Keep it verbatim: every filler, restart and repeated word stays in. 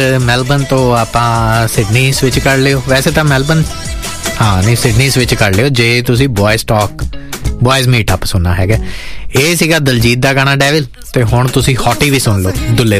Melbourne ਤੋਂ ਆਪਾਂ Sydney switch ਕਰ ਲਿਓ। ਵੈਸੇ ਤਾਂ ਮੈਲਬਨ ਹਾਂ ਨਹੀਂ ਸਿਡਨੀ ਸਵਿਚ ਕਰ ਲਿਓ ਜੇ ਤੁਸੀਂ ਬॉयਜ਼ ਟਾਕ ਬॉयਜ਼ ਮੀਟ ਅਪ ਸੁਣਨਾ ਹੈਗਾ। ਇਹ ਸੀਗਾ ਦਲਜੀਤ ਦਾ ਗਾਣਾ ਡੈਵਿਲ, ਤੇ ਹੁਣ ਤੁਸੀਂ ਹੌਟੀ ਵੀ ਸੁਣ ਲਓ ਦੁੱਲੇ